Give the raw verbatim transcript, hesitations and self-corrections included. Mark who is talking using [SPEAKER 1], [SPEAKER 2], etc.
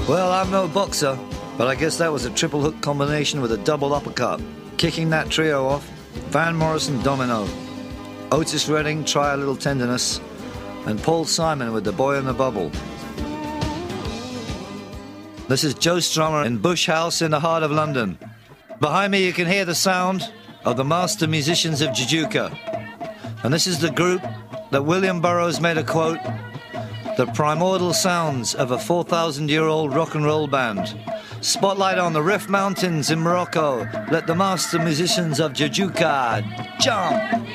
[SPEAKER 1] Well, I'm no boxer, but I guess that was a triple hook combination with a double uppercut. Kicking that trio off, Van Morrison domino, Otis Redding, Try a Little Tenderness, and Paul Simon with The Boy in the Bubble. This is Joe Strummer in Bush House in the heart of London. Behind me you can hear the sound of the master musicians of Jajouka. And this is the group that William Burroughs made a quote, the primordial sounds of a four thousand year old rock and roll band. Spotlight on the Rif Mountains in Morocco. Let the master musicians of Jajouka jump.